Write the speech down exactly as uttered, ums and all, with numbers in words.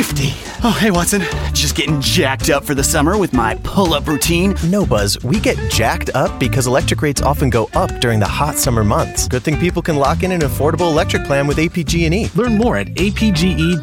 fifty. Oh, hey, Watson. Just getting jacked up for the summer with my pull-up routine. No, Buzz. We get jacked up because electric rates often go up during the hot summer months. Good thing people can lock in an affordable electric plan with A P G and E. Learn more at a p g e